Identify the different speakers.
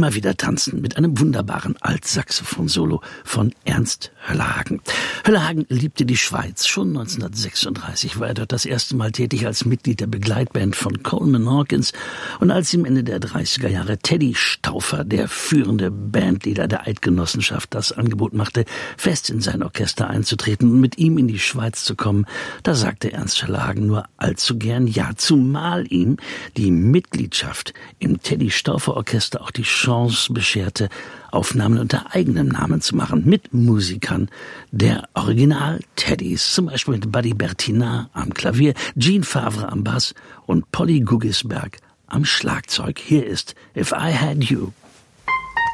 Speaker 1: immer wieder tanzen mit einem wunderbaren Altsaxophon-Solo von Ernst Höllehagen. Höllehagen liebte die Schweiz. Schon 1936 war er dort das erste Mal tätig als Mitglied der Begleitband von Coleman Hawkins. Und als ihm Ende der 30er Jahre Teddy Stauffer, der führende Bandleader der Eidgenossenschaft, das Angebot machte, fest in sein Orchester einzutreten und mit ihm in die Schweiz zu kommen, da sagte Ernst Höllehagen nur allzu gern ja, zumal ihm die Mitgliedschaft im Teddy Stauffer Orchester auch die Chance bescherte, Aufnahmen unter eigenem Namen zu machen mit Musikern der Original-Teddys, zum Beispiel mit Buddy Bertinat am Klavier, Gene Favre am Bass und Polly Guggisberg am Schlagzeug. Hier ist If I Had You.